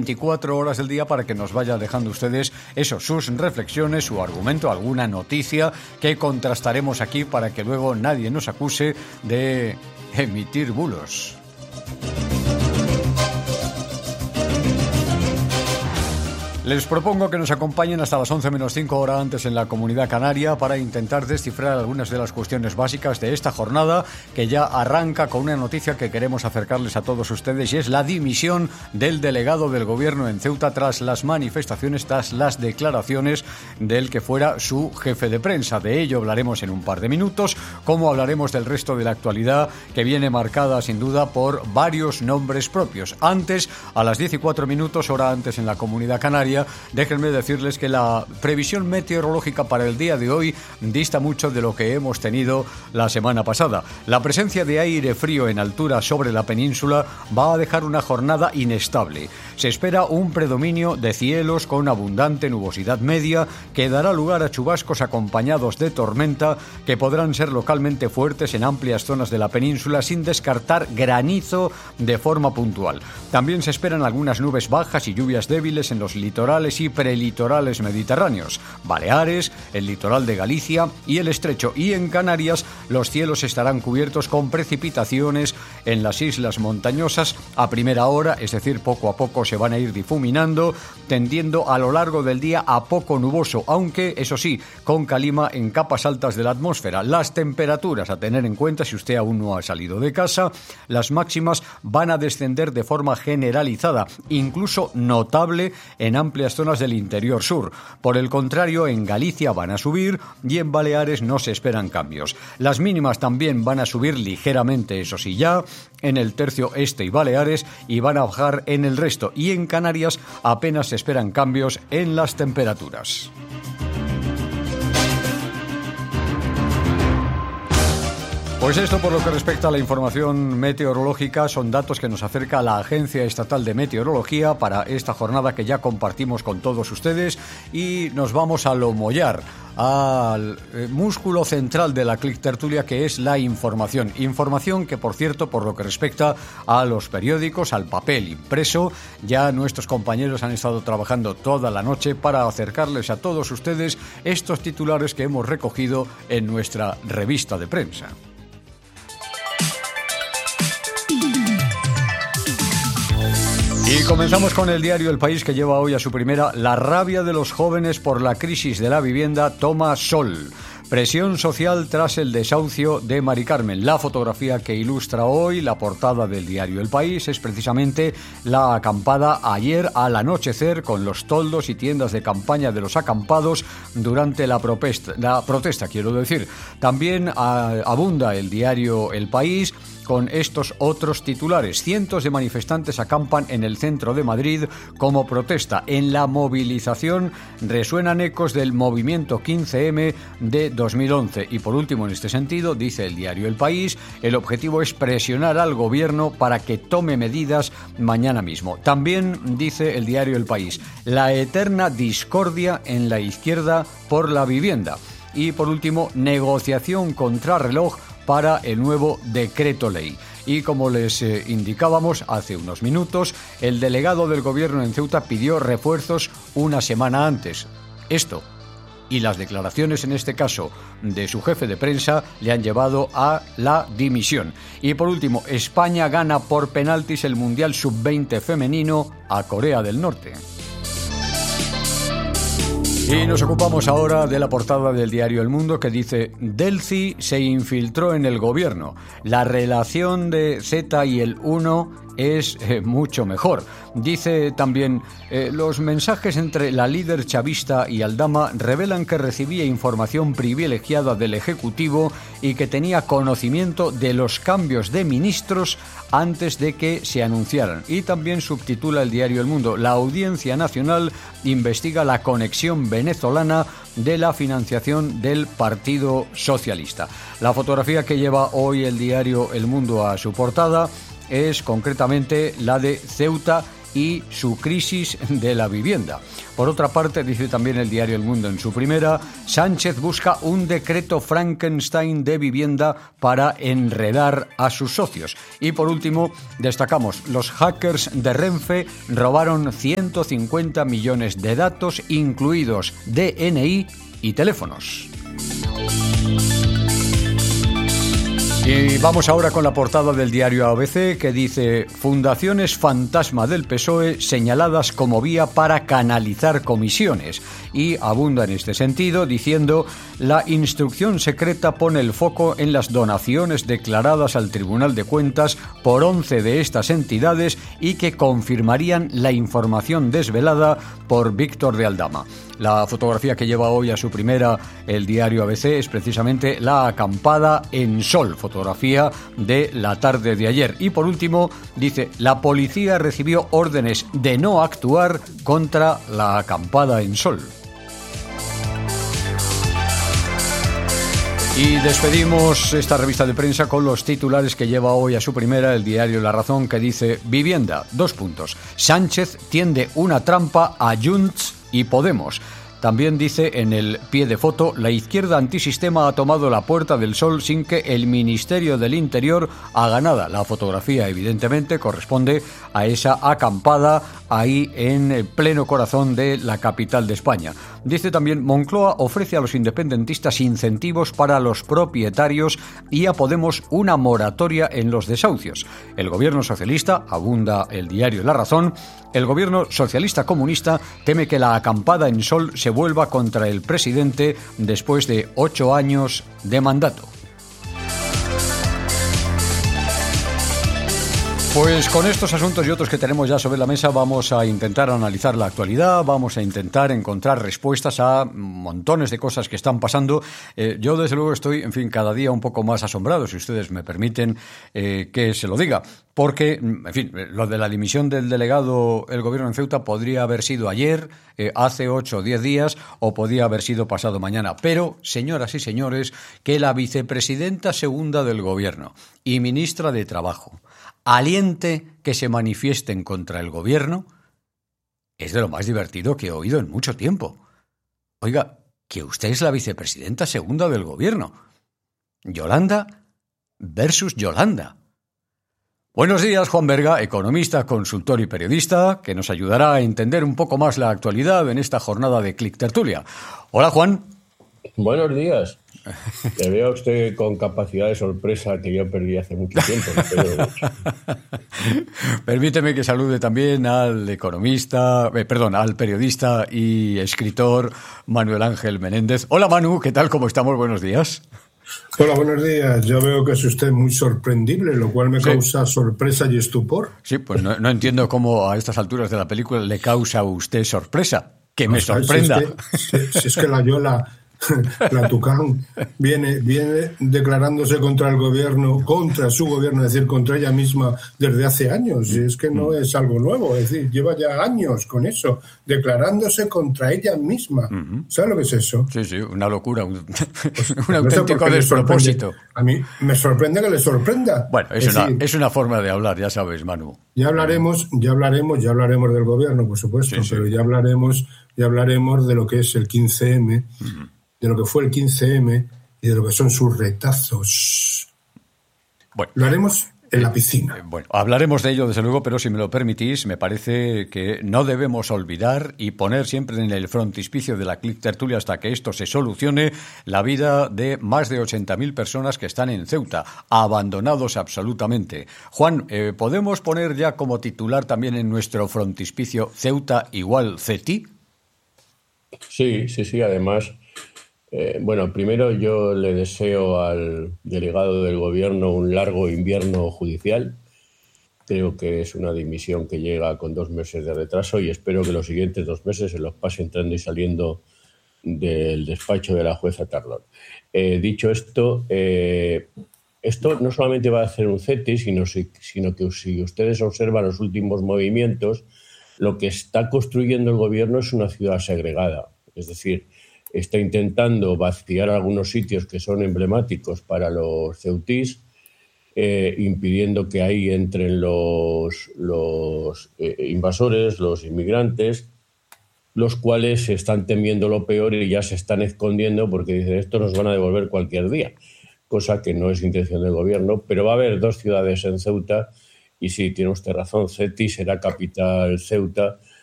24 horas del día para que nos vaya dejando ustedes sus reflexiones, su argumento, alguna noticia que contrastaremos aquí para que luego nadie nos acuse de emitir bulos. Les propongo que nos acompañen hasta las 11 menos 5 horas antes en la Comunidad Canaria para intentar descifrar algunas de las cuestiones básicas de esta jornada, que ya arranca con una noticia que queremos acercarles a todos ustedes, y es la dimisión del delegado del gobierno en Ceuta tras las manifestaciones, tras las declaraciones del que fuera su jefe de prensa. De ello hablaremos en un par de minutos, como hablaremos del resto de la actualidad, que viene marcada sin duda por varios nombres propios. Antes, a las 14 minutos, hora antes en la Comunidad Canaria, déjenme decirles que la previsión meteorológica para el día de hoy dista mucho de lo que hemos tenido la semana pasada. La presencia de aire frío en altura sobre la península va a dejar una jornada inestable. Se espera un predominio de cielos con abundante nubosidad media que dará lugar a chubascos acompañados de tormenta que podrán ser localmente fuertes en amplias zonas de la península, sin descartar granizo de forma puntual. También se esperan algunas nubes bajas y lluvias débiles en los litorales y prelitorales mediterráneos, Baleares, el litoral de Galicia y el Estrecho, y en Canarias los cielos estarán cubiertos con precipitaciones en las islas montañosas a primera hora, es decir, poco a poco se van a ir difuminando, tendiendo a lo largo del día a poco nuboso, aunque eso sí, con calima en capas altas de la atmósfera. Las temperaturas a tener en cuenta si usted aún no ha salido de casa: las máximas van a descender de forma generalizada, incluso notable en amplias zonas del interior sur. Por el contrario, en Galicia van a subir y en Baleares no se esperan cambios. Las mínimas también van a subir ligeramente, eso sí, ya en el tercio este y Baleares, y van a bajar en el resto, y en Canarias apenas se esperan cambios en las temperaturas. Pues esto por lo que respecta a la información meteorológica, son datos que nos acerca la Agencia Estatal de Meteorología para esta jornada que ya compartimos con todos ustedes, y nos vamos a lo mollar, al músculo central de la Clic Tertulia, que es la información. Información que, por cierto, por lo que respecta a los periódicos, al papel impreso, ya nuestros compañeros han estado trabajando toda la noche para acercarles a todos ustedes estos titulares que hemos recogido en nuestra revista de prensa. Y comenzamos con el diario El País, que lleva hoy a su primera: la rabia de los jóvenes por la crisis de la vivienda toma sol. Presión social tras el desahucio de Mari Carmen. La fotografía que ilustra hoy la portada del diario El País es precisamente la acampada ayer al anochecer, con los toldos y tiendas de campaña de los acampados durante la protesta, quiero decir. También abunda el diario El País con estos otros titulares: cientos de manifestantes acampan en el centro de Madrid como protesta. En la movilización resuenan ecos del movimiento 15M de 2011. Y por último, en este sentido, dice el diario El País, el objetivo es presionar al gobierno para que tome medidas mañana mismo. También dice el diario El País, la eterna discordia en la izquierda por la vivienda. Y por último, negociación contrarreloj para el nuevo decreto ley. Y como les indicábamos hace unos minutos, el delegado del gobierno en Ceuta pidió refuerzos una semana antes. Esto y las declaraciones, en este caso, de su jefe de prensa, le han llevado a la dimisión. Y por último, España gana por penaltis el Mundial Sub-20 femenino a Corea del Norte. Y nos ocupamos ahora de la portada del diario El Mundo, que dice: Delcy se infiltró en el gobierno. La relación de Z y el 1 es mucho mejor. Dice también, los mensajes entre la líder chavista y Aldama revelan que recibía información privilegiada del Ejecutivo y que tenía conocimiento de los cambios de ministros antes de que se anunciaran. Y también subtitula el diario El Mundo: la Audiencia Nacional investiga la conexión venezolana de la financiación del Partido Socialista. La fotografía que lleva hoy el diario El Mundo a su portada es concretamente la de Ceuta y su crisis de la vivienda. Por otra parte, dice también el diario El Mundo en su primera, Sánchez busca un decreto Frankenstein de vivienda para enredar a sus socios. Y por último, destacamos, los hackers de Renfe robaron 150 millones de datos, incluidos DNI y teléfonos. Y vamos ahora con la portada del diario ABC, que dice: Fundaciones fantasma del PSOE señaladas como vía para canalizar comisiones. Y abunda en este sentido diciendo: la instrucción secreta pone el foco en las donaciones declaradas al Tribunal de Cuentas por 11 de estas entidades y que confirmarían la información desvelada por Víctor de Aldama. La fotografía que lleva hoy a su primera el diario ABC es precisamente la acampada en Sol, fotografía de la tarde de ayer. Y por último, dice, la policía recibió órdenes de no actuar contra la acampada en Sol. Y despedimos esta revista de prensa con los titulares que lleva hoy a su primera el diario La Razón, que dice: vivienda, : Sánchez tiende una trampa a Junts y Podemos. También dice en el pie de foto: la izquierda antisistema ha tomado la Puerta del Sol sin que el Ministerio del Interior haga nada. La fotografía, evidentemente, corresponde a esa acampada ahí en el pleno corazón de la capital de España. Dice también: Moncloa ofrece a los independentistas incentivos para los propietarios y a Podemos una moratoria en los desahucios. El gobierno socialista, abunda el diario La Razón, el gobierno socialista comunista teme que la acampada en Sol se vuelva contra el presidente después de 8 años de mandato. Pues con estos asuntos y otros que tenemos ya sobre la mesa vamos a intentar analizar la actualidad, vamos a intentar encontrar respuestas a montones de cosas que están pasando. Yo desde luego estoy, en fin, cada día un poco más asombrado, si ustedes me permiten que se lo diga, porque, en fin, lo de la dimisión del delegado el gobierno en Ceuta podría haber sido ayer, hace 8 o 10 días, o podía haber sido pasado mañana. Pero, señoras y señores, que la vicepresidenta segunda del gobierno y ministra de Trabajo aliente que se manifiesten contra el gobierno es de lo más divertido que he oído en mucho tiempo. Oiga, que usted es la vicepresidenta segunda del gobierno. Yolanda versus Yolanda. Buenos días, Juan Berga, economista, consultor y periodista, que nos ayudará a entender un poco más la actualidad en esta jornada de Click Tertulia. Hola, Juan. Buenos días. Le veo a usted con capacidad de sorpresa que yo perdí hace mucho tiempo. Permíteme que salude también al al periodista y escritor Manuel Ángel Menéndez. Hola, Manu, ¿qué tal? ¿Cómo estamos? Buenos días. Hola, buenos días. Yo veo que es usted muy sorprendible, lo cual me causa sorpresa y estupor. Sí, pues no entiendo cómo a estas alturas de la película le causa a usted sorpresa. Que me sorprenda. Si es que la Yola... La Tucán viene declarándose contra el gobierno, contra su gobierno, es decir, contra ella misma desde hace años. Y es que no es algo nuevo, es decir, lleva ya años con eso, declarándose contra ella misma. ¿Sabes lo que es eso? Sí, una locura, un auténtico despropósito. A mí me sorprende que le sorprenda. Bueno, es una forma de hablar, ya sabes, Manu. Ya hablaremos del gobierno, por supuesto, sí. Pero ya hablaremos de lo que es el 15M. De lo que fue el 15M y de lo que son sus retazos. Bueno, lo haremos en la piscina. Bueno, hablaremos de ello, desde luego, pero si me lo permitís, me parece que no debemos olvidar y poner siempre en el frontispicio de la Click Tertulia hasta que esto se solucione la vida de más de 80.000 personas que están en Ceuta, abandonados absolutamente. Juan, ¿podemos poner ya como titular también en nuestro frontispicio Ceuta igual CETI? Sí, además... Bueno, primero yo le deseo al delegado del gobierno un largo invierno judicial. Creo que es una dimisión que llega con 2 meses de retraso y espero que los siguientes 2 meses se los pase entrando y saliendo del despacho de la jueza Tarlón. Dicho esto, esto no solamente va a hacer un CETI, sino que si ustedes observan los últimos movimientos, lo que está construyendo el gobierno es una ciudad segregada. Es decir, está intentando vaciar algunos sitios que son emblemáticos para los ceutís impidiendo que ahí entren los invasores, los inmigrantes, los cuales se están temiendo lo peor y ya se están escondiendo porque dicen esto nos van a devolver cualquier día, cosa que no es intención del gobierno, pero va a haber 2 ciudades en Ceuta y sí, tiene usted razón, Ceti será capital Ceuta,